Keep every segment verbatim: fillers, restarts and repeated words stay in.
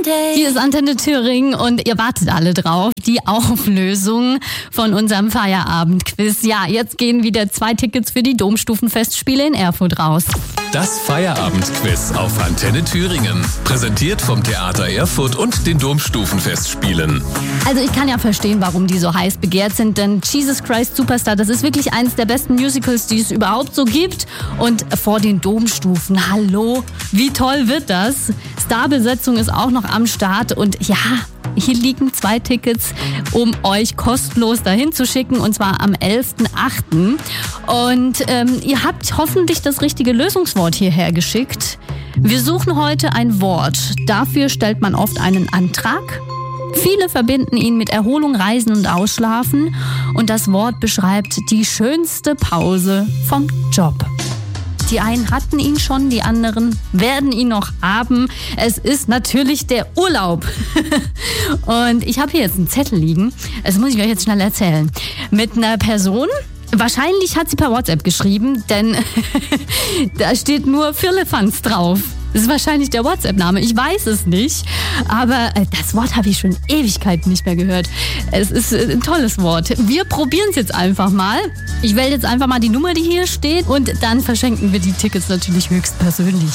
Hier ist Antenne Thüringen und ihr wartet alle drauf. Die Auflösung von unserem Feierabendquiz. Ja, jetzt gehen wieder zwei Tickets für die Domstufenfestspiele in Erfurt raus. Das Feierabendquiz auf Antenne Thüringen. Präsentiert vom Theater Erfurt und den Domstufenfestspielen. Also ich kann ja verstehen, warum die so heiß begehrt sind, denn Jesus Christ Superstar, das ist wirklich eines der besten Musicals, die es überhaupt so gibt. Und vor den Domstufen, hallo, wie toll wird das? Starbesetzung ist auch noch am Start und ja, hier liegen zwei Tickets, um euch kostenlos dahin zu schicken, und zwar am elften achten Und ähm, ihr habt hoffentlich das richtige Lösungswort hierher geschickt. Wir suchen heute ein Wort. Dafür stellt man oft einen Antrag. Viele verbinden ihn mit Erholung, Reisen und Ausschlafen. Und das Wort beschreibt die schönste Pause vom Job. Die einen hatten ihn schon, die anderen werden ihn noch haben. Es ist natürlich der Urlaub. Und ich habe hier jetzt einen Zettel liegen. Das muss ich euch jetzt schnell erzählen. Mit einer Person. Wahrscheinlich hat sie per WhatsApp geschrieben, denn da steht nur Firlefanz drauf. Das ist wahrscheinlich der WhatsApp-Name. Ich weiß es nicht. Aber das Wort habe ich schon Ewigkeiten nicht mehr gehört. Es ist ein tolles Wort. Wir probieren es jetzt einfach mal. Ich wähle jetzt einfach mal die Nummer, die hier steht. Und dann verschenken wir die Tickets natürlich höchstpersönlich.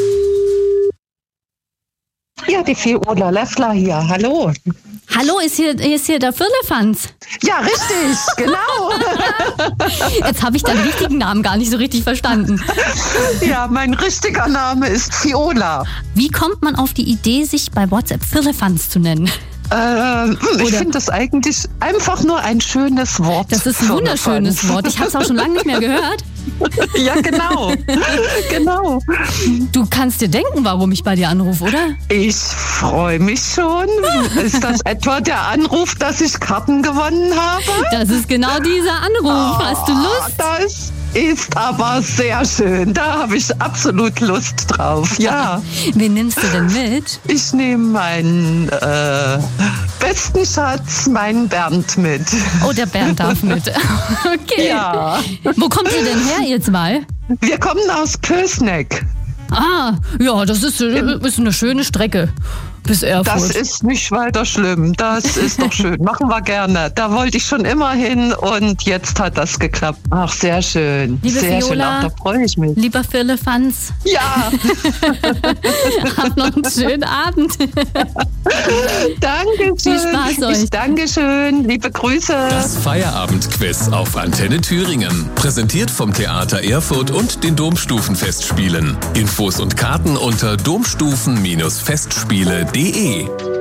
Ja, die Fiona Leffler hier. Hallo. Hallo, ist hier, ist hier der Firlefanz? Ja, richtig, genau. Jetzt habe ich deinen richtigen Namen gar nicht so richtig verstanden. Ja, mein richtiger Name ist Fiona. Wie kommt man auf die Idee, sich bei WhatsApp Firlefanz zu nennen? Äh, ich finde das eigentlich einfach nur ein schönes Wort. Das ist ein wunderschönes Wort. Ich habe es auch schon lange nicht mehr gehört. Ja, genau. Genau. Du kannst dir denken, warum ich bei dir anrufe, oder? Ich freue mich schon. Ist das etwa der Anruf, dass ich Karten gewonnen habe? Das ist genau dieser Anruf. Oh, Hast du Lust? Das ist aber sehr schön. Da habe ich absolut Lust drauf. Ja. Wen nimmst du denn mit? Ich nehme meinen äh, besten Schatz, meinen Bernd, mit. Oh, der Bernd darf mit. Okay. Ja. Wo kommt ihr denn her, ihr zwei? Wir kommen aus Pößneck. Ah, ja, das ist, ist eine schöne Strecke bis Erfurt. Das ist nicht weiter schlimm. Das ist doch schön. Machen wir gerne. Da wollte ich schon immer hin und jetzt hat das geklappt. Ach, sehr schön. Liebe sehr Viola, schön. Auch da freue ich mich. Lieber Firlefanz. Ja. Habt noch einen schönen Abend. Dankeschön. Viel Spaß euch. Ich Dankeschön. Liebe Grüße. Das Feierabendquiz auf Antenne Thüringen. Präsentiert vom Theater Erfurt und den Domstufenfestspielen. Infos und Karten unter domstufen Festspiele punkt de.